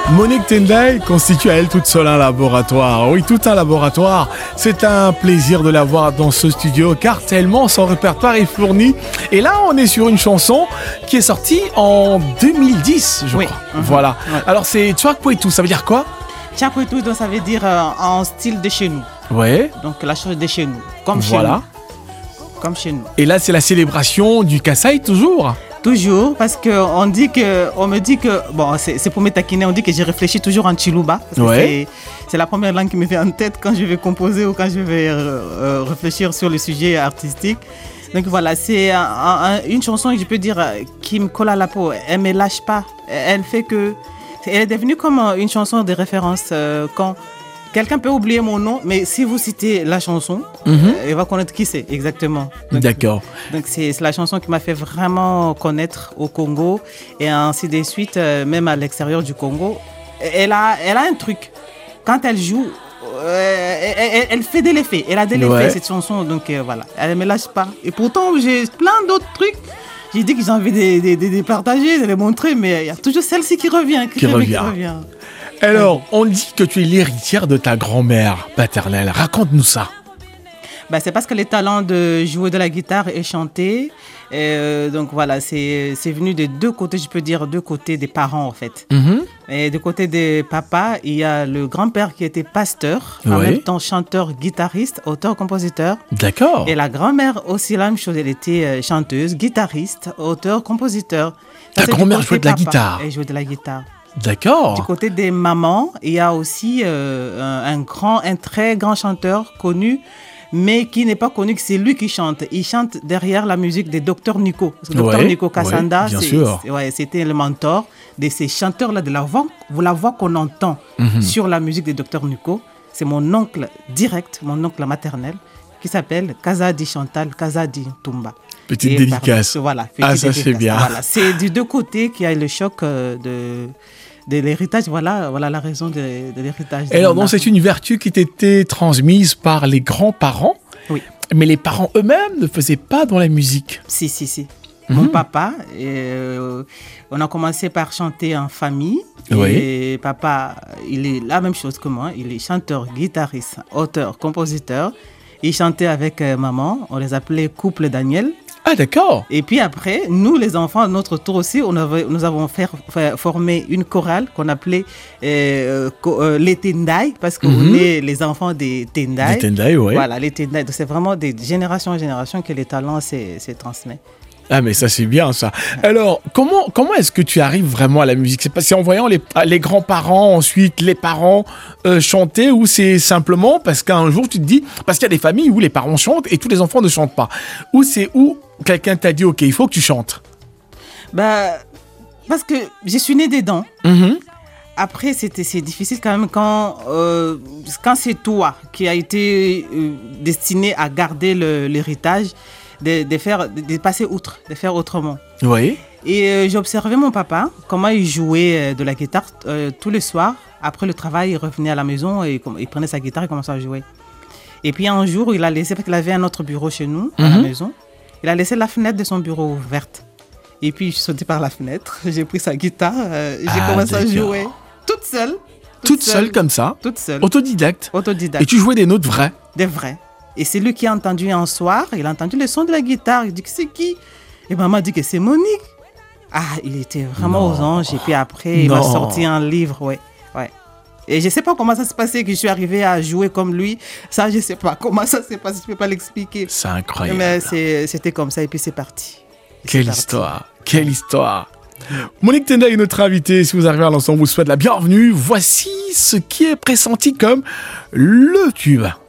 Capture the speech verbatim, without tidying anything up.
Monique Tendai constitue à elle toute seule un laboratoire. Oui, tout un laboratoire. C'est un plaisir de la voir dans ce studio car tellement son répertoire est fourni. Et là, on est sur une chanson qui est sortie en deux mille dix, je oui. crois. Mm-hmm. Voilà. Ouais. Alors, c'est Tchouak-Pouetou, ça veut dire quoi? Tchouak-Pouetou, donc ça veut dire euh, en style de chez nous. Ouais. Donc la chose de chez nous. Comme voilà. chez nous. Comme chez nous. Et là, c'est la célébration du Kasaï, toujours? Toujours, parce qu'on dit que, on me dit que, bon, c'est, c'est pour me taquiner, on dit que j'ai réfléchi toujours en Chiluba. Ouais. C'est, c'est la première langue qui me vient en tête quand je vais composer ou quand je vais euh, euh, réfléchir sur le sujet artistique. Donc voilà, c'est un, un, une chanson, je peux dire, qui me colle à la peau. Elle ne me lâche pas. Elle fait que, elle est devenue comme une chanson de référence euh, quand quelqu'un peut oublier mon nom, mais si vous citez la chanson, mm-hmm. euh, il va connaître qui c'est exactement. Donc, D'accord. Donc c'est, c'est la chanson qui m'a fait vraiment connaître au Congo et ainsi de suite, euh, même à l'extérieur du Congo. Elle a, elle a un truc. Quand elle joue, euh, elle, elle, elle fait de l'effet. Elle a de l'effet, ouais. Cette chanson. Donc euh, voilà, elle ne me lâche pas. Et pourtant, j'ai plein d'autres trucs. J'ai dit que j'ai envie de, de, de, de partager, de les montrer, mais il y a toujours celle-ci qui revient. Qui, qui, revient. qui revient. Alors, on dit que tu es l'héritière de ta grand-mère paternelle. Raconte-nous ça. Ben, c'est parce que le talent de jouer de la guitare et chanter, euh, donc voilà, c'est, c'est venu des deux côtés, je peux dire deux côtés des parents en fait. Mm-hmm. Et du côté des papas, il y a le grand-père qui était pasteur, ouais. En même temps chanteur, guitariste, auteur, compositeur. D'accord. Et la grand-mère aussi la même chose, elle était chanteuse, guitariste, auteur, compositeur. Ta grand-mère jouait de la guitare. Elle jouait de la guitare. D'accord. Du côté des mamans, il y a aussi euh, un, un grand, un très grand chanteur connu, mais qui n'est pas connu que c'est lui qui chante. Il chante derrière la musique de Docteur Nico. Docteur Ouais, Nico Kassanda, ouais, bien c'est, sûr. c'est, ouais, c'était le mentor de ces chanteurs-là, de la voix, la voix qu'on entend mm-hmm. sur la musique de Docteur Nico. C'est mon oncle direct, mon oncle maternel, qui s'appelle Kazadi Chantal, Kazadi Tumba. Petite Et dédicace. Par, voilà, petite ah, ça dédicace. c'est bien. Voilà. C'est du deux côtés qu'il y a le choc euh, de... de l'héritage, voilà, voilà la raison de, de l'héritage. Et alors, donc, c'est une vertu qui t'était transmise par les grands-parents, oui. Mais les parents eux-mêmes ne faisaient pas dans la musique. Si, si, si. Mmh. Mon papa, euh, on a commencé par chanter en famille. Oui. Et papa, il est la même chose que moi. Il est chanteur, guitariste, auteur, compositeur. Il chantait avec euh, maman. On les appelait Couple Daniel. Ah, d'accord. Et puis après, nous, les enfants, à notre tour aussi, on avait, nous avons fait, fait, formé une chorale qu'on appelait euh, euh, les Tendai, parce qu'on mm-hmm. est les enfants des Tendai. Les Tendai, oui. Voilà, les Tendai. Donc, c'est vraiment de génération en génération que les talents se, se transmettent. Ah, mais ça, c'est bien, ça. Alors, comment, comment est-ce que tu arrives vraiment à la musique? C'est, pas, c'est en voyant les, les grands-parents, ensuite les parents euh, chanter, ou c'est simplement parce qu'un jour, tu te dis... Parce qu'il y a des familles où les parents chantent et tous les enfants ne chantent pas. Ou c'est où quelqu'un t'a dit, OK, il faut que tu chantes. Bah, parce que je suis née dedans. Mm-hmm. Après, c'était, c'est difficile quand même quand, euh, quand c'est toi qui as été euh, destiné à garder le, l'héritage. De, de, faire, de, de passer outre, de faire autrement. Oui. Et euh, j'observais mon papa, comment il jouait euh, de la guitare euh, tous les soirs. Après le travail, il revenait à la maison et il prenait sa guitare et commençait à jouer. Et puis un jour, il a laissé, parce qu'il avait un autre bureau chez nous, mm-hmm. à la maison, il a laissé la fenêtre de son bureau ouverte. Et puis, je suis sautée par la fenêtre, j'ai pris sa guitare, euh, j'ai ah, commencé d'accord. à jouer toute seule. Toute, toute seule, seule comme ça? Toute seule. Autodidacte? Autodidacte. Et tu jouais des notes vraies? Des vraies. Et c'est lui qui a entendu un soir, il a entendu le son de la guitare, il dit que c'est qui? Et maman dit que c'est Monique. Ah, il était vraiment non. aux anges. Et puis après, il non. m'a sorti un livre, ouais, ouais. Et je ne sais pas comment ça s'est passé que je suis arrivée à jouer comme lui. Ça, je ne sais pas comment ça s'est passé, je ne peux pas l'expliquer. C'est incroyable. Mais c'est, c'était comme ça et puis c'est parti. Et Quelle c'est histoire, parti. Quelle histoire. Monique Tendai est notre invitée. Si vous arrivez à l'instant, on vous souhaite la bienvenue. Voici ce qui est pressenti comme le tube.